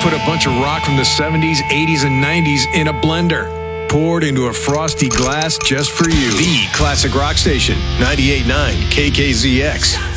put a bunch of rock from the 70s, 80s, and 90s in a blender. Poured into a frosty glass just for you. The Classic Rock Station, 98.9 KKZX.